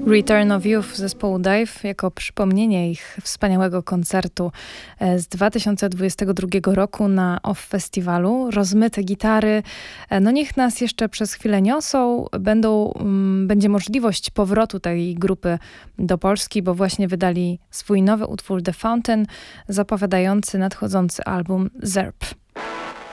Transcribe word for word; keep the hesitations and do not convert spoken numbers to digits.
Return of Youth zespołu Dave jako przypomnienie ich wspaniałego koncertu z dwa tysiące dwudziestego drugiego roku na Off Festiwalu. Rozmyte gitary, no niech nas jeszcze przez chwilę niosą. Będą, um, będzie możliwość powrotu tej grupy do Polski, bo właśnie wydali swój nowy utwór The Fountain, zapowiadający nadchodzący album Zerp.